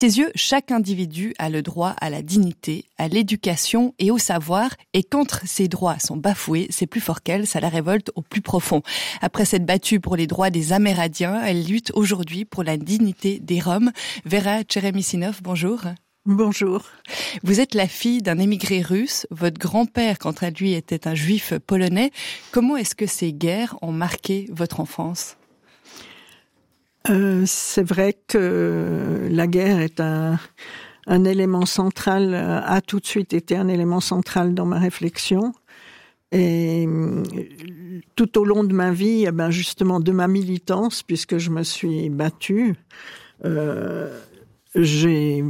ses yeux, chaque individu a le droit à la dignité, à l'éducation et au savoir. Et quand ces droits sont bafoués, c'est plus fort qu'elle, ça la révolte au plus profond. Après s'être battue pour les droits des Amérindiens, elle lutte aujourd'hui pour la dignité des Roms. Vera Tcheremisinov, bonjour. Bonjour. Vous êtes la fille d'un émigré russe. Votre grand-père, quant à lui, était un juif polonais. Comment est-ce que ces guerres ont marqué votre enfance ? C'est vrai que la guerre est un élément central, a tout de suite été un élément central dans ma réflexion. Et tout au long de ma vie, justement de ma militance, puisque je me suis battue, je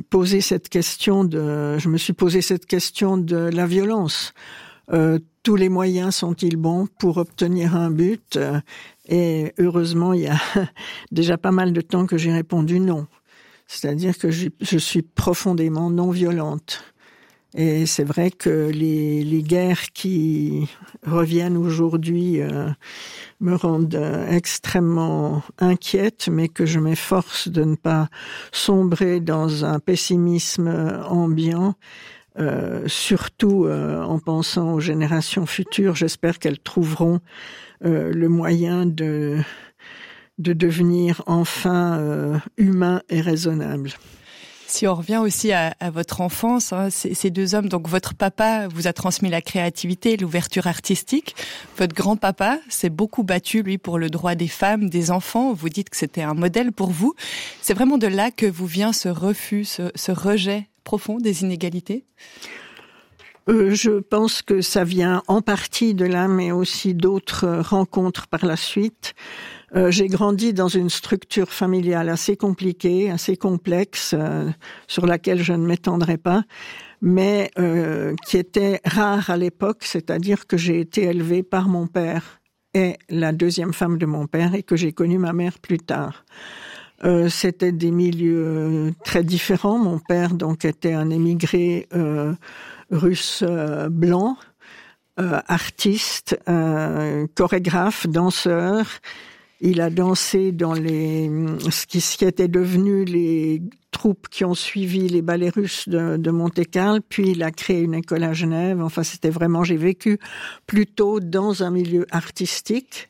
me suis posé cette question de la violence. Tous les moyens sont-ils bons pour obtenir un but ? Et heureusement, il y a déjà pas mal de temps que j'ai répondu non. C'est-à-dire que je suis profondément non violente. Et c'est vrai que les guerres qui reviennent aujourd'hui me rendent extrêmement inquiète, mais que je m'efforce de ne pas sombrer dans un pessimisme ambiant. Surtout en pensant aux générations futures, j'espère qu'elles trouveront le moyen de devenir enfin humains et raisonnables. Si on revient aussi à votre enfance, ces deux hommes, donc votre papa vous a transmis la créativité, l'ouverture artistique. Votre grand-papa s'est beaucoup battu, lui, pour le droit des femmes, des enfants. Vous dites que c'était un modèle pour vous. C'est vraiment de là que vous vient ce refus, ce rejet profond des inégalités ? Je pense que ça vient en partie de là, mais aussi d'autres rencontres par la suite. J'ai grandi dans une structure familiale assez compliquée, assez complexe, sur laquelle je ne m'étendrai pas, mais qui était rare à l'époque, c'est-à-dire que j'ai été élevée par mon père et la deuxième femme de mon père et que j'ai connu ma mère plus tard. C'était des milieux très différents. Mon père donc était un émigré russe blanc, artiste, chorégraphe, danseur. Il a dansé dans ce qui était devenu les troupes qui ont suivi les ballets russes de Monte-Carlo, puis il a créé une école à Genève. Enfin, j'ai vécu plutôt dans un milieu artistique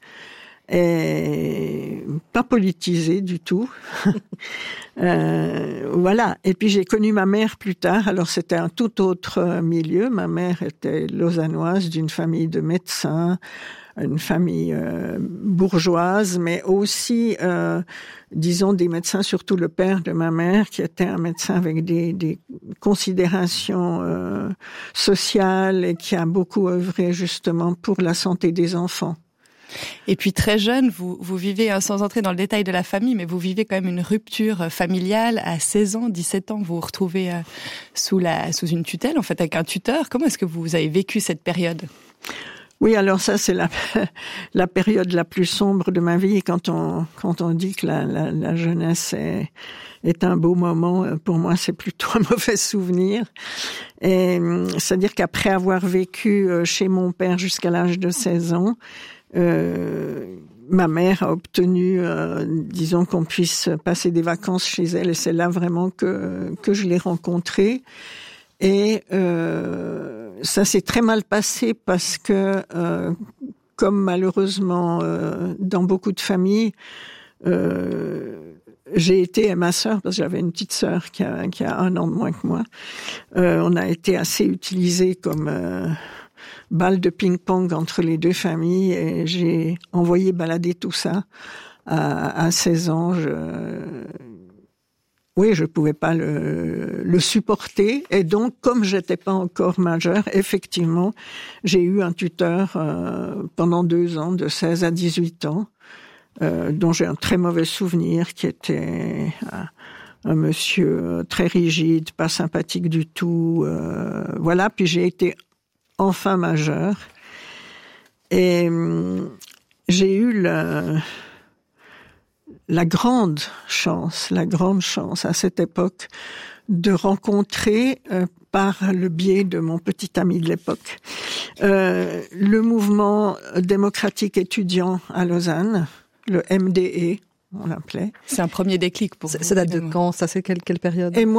et pas politisé du tout. Voilà. Et puis j'ai connu ma mère plus tard. Alors c'était un tout autre milieu. Ma mère était lausannoise, d'une famille de médecins, une famille bourgeoise, mais aussi, disons, des médecins, surtout le père de ma mère, qui était un médecin avec des considérations sociales et qui a beaucoup œuvré justement pour la santé des enfants. Et puis très jeune, vous vivez, sans entrer dans le détail de la famille, mais vous vivez quand même une rupture familiale à 16 ans, 17 ans. Vous vous retrouvez sous une tutelle, en fait, avec un tuteur. Comment est-ce que vous avez vécu cette période ? Oui, alors ça, c'est la période la plus sombre de ma vie. Quand on dit que la jeunesse est un beau moment, pour moi, c'est plutôt un mauvais souvenir. Et c'est-à-dire qu'après avoir vécu chez mon père jusqu'à l'âge de 16 ans, ma mère a obtenu, disons, qu'on puisse passer des vacances chez elle, et c'est là vraiment que je l'ai rencontrée. Et ça s'est très mal passé parce que, comme malheureusement dans beaucoup de familles, j'ai été, et ma sœur, parce que j'avais une petite sœur qui a 1 an de moins que moi, on a été assez utilisés comme balle de ping-pong entre les deux familles, et j'ai envoyé balader tout ça à 16 ans. Je pouvais pas le supporter, et donc comme j'étais pas encore majeure, effectivement, j'ai eu un tuteur pendant 2 ans, de 16 à 18 ans, dont j'ai un très mauvais souvenir, qui était un monsieur très rigide, pas sympathique du tout. Voilà, puis j'ai été enfin majeure, et j'ai eu la grande chance à cette époque de rencontrer par le biais de mon petit ami de l'époque le mouvement démocratique étudiant à Lausanne, le MDE, on l'appelait. C'est un premier déclic pour vous. Ça date de quand ? Ça, c'est quelle période ? Et moi,